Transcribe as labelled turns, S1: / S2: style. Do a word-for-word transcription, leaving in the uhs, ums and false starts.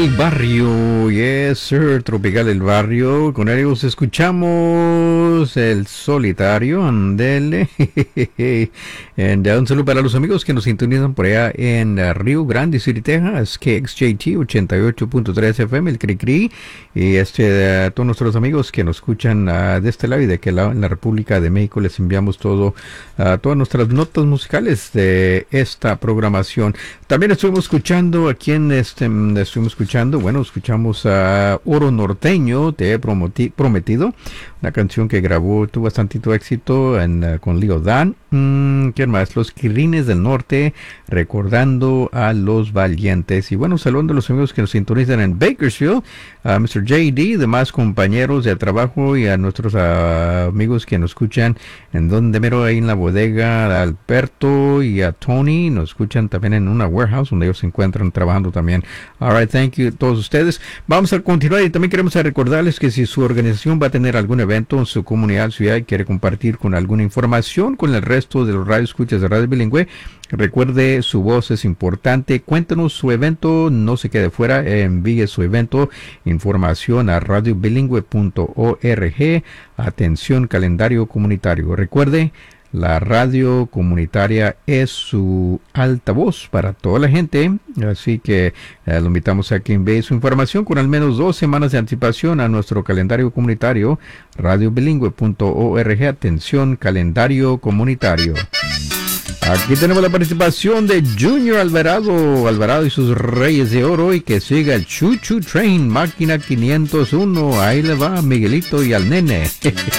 S1: El barrio, yes sir, Tropical del Barrio. Con ellos escuchamos El Solitario, andele. And, uh, un saludo para los amigos que nos sintonizan por allá en uh, Rio Grande City, Texas, K X J T ochenta y ocho punto tres F M, el Cri Cri. Y este, uh, todos nuestros amigos que nos escuchan uh, de este lado y de aquel lado en la República de México, les enviamos todo, uh, todas nuestras notas musicales de esta programación. También estuvimos escuchando aquí en este, estuvimos escuchando, bueno, escuchamos a Oro Norteño, Te he prometi- prometido, una canción que grabó, tuvo bastantito éxito en, uh, con Leo Dan. Mm, ¿Quién más? Los Quirrines del Norte, Recordando a los Valientes. Y bueno, saludando a los amigos que nos sintonizan en Bakersfield, a mister J D, demás compañeros de trabajo y a nuestros uh, amigos que nos escuchan en donde mero ahí en la bodega, a Alberto y a Tony, nos escuchan también en una warehouse donde ellos se encuentran trabajando también. Alright, thank you a todos ustedes. Vamos a continuar y también queremos recordarles que si su organización va a tener algún evento en su comunidad, ciudad y quiere compartir con alguna información con el resto de los radioescuchas de Radio Bilingüe, recuerde, su voz es importante. Cuéntenos su evento, no se quede fuera, envíe su evento, información a radio bilingüe punto org. Atención, calendario comunitario. Recuerde, la radio comunitaria es su altavoz para toda la gente, así que eh, lo invitamos a que envíe su información con al menos dos semanas de anticipación a nuestro calendario comunitario, radio bilingüe punto org. Atención, calendario comunitario. Aquí tenemos la participación de Junior Alvarado, Alvarado y sus Reyes de Oro, y que siga el Choo Choo Train, máquina quinientos uno. Ahí le va Miguelito y al nene.